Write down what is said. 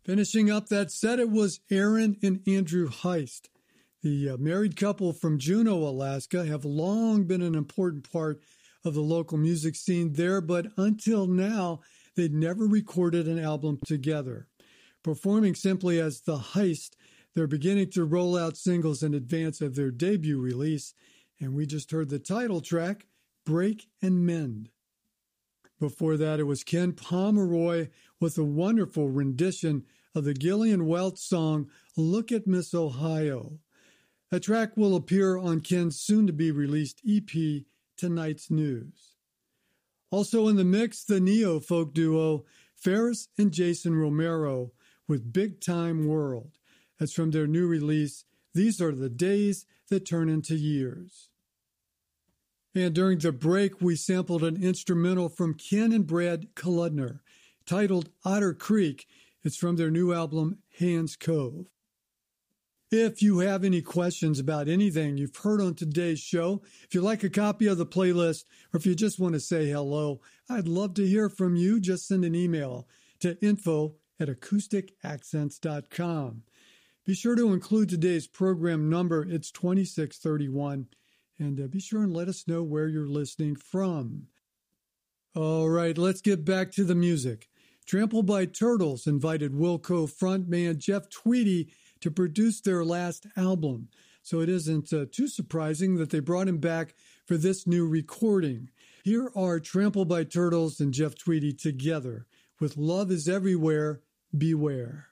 Finishing up that set, it was Aaron and Andrew Heist. The married couple from Juneau, Alaska, have long been an important part of the local music scene there, but until now, they'd never recorded an album together. Performing simply as The Heist, they're beginning to roll out singles in advance of their debut release, and we just heard the title track, Break and Mend. Before that, it was Ken Pomeroy with a wonderful rendition of the Gillian Welch song, Look at Miss Ohio. A track will appear on Ken's soon-to-be-released EP, Tonight's News. Also in the mix, the neo-folk duo Ferris and Jason Romero with Big Time World. That's from their new release, These Are the Days That Turn Into Years. And during the break, we sampled an instrumental from Ken and Brad Kaludner titled Otter Creek. It's from their new album, Hands Cove. If you have any questions about anything you've heard on today's show, if you'd like a copy of the playlist, or if you just want to say hello, I'd love to hear from you. Just send an email to info@acousticaccents.com. Be sure to include today's program number. It's 2631. And be sure and let us know where you're listening from. All right, let's get back to the music. Trampled by Turtles invited Wilco frontman Jeff Tweedy to produce their last album. So it isn't too surprising that they brought him back for this new recording. Here are Trampled by Turtles and Jeff Tweedy together with Love Is Everywhere, Beware.